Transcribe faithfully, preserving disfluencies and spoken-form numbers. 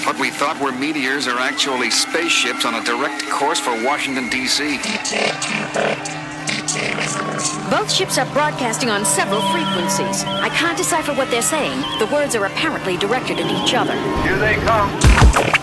What we thought were meteors are actually spaceships on a direct course for Washington, D C Both ships are broadcasting on several frequencies. I can't decipher what they're saying. The words are apparently directed at each other. Here they come.